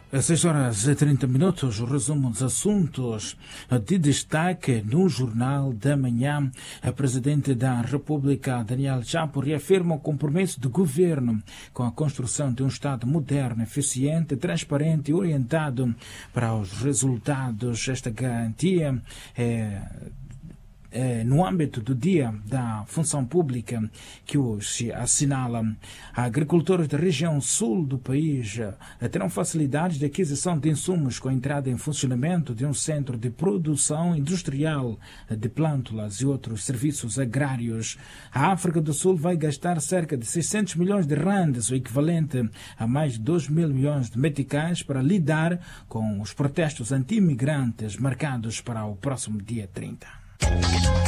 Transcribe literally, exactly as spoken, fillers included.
Às seis horas e trinta minutos, o resumo dos assuntos de destaque no Jornal da Manhã. A Presidente da República, Daniel Chapo, reafirma o compromisso do governo com a construção de um Estado moderno, eficiente, transparente e orientado para os resultados. Esta garantia é no âmbito do Dia da Função Pública, que hoje assinala. Agricultores da região sul do país terão facilidades de aquisição de insumos com a entrada em funcionamento de um centro de produção industrial de plântulas e outros serviços agrários. A África do Sul vai gastar cerca de seiscentos milhões de randes, o equivalente a mais de dois mil milhões de meticais, para lidar com os protestos anti-imigrantes marcados para o próximo dia trinta.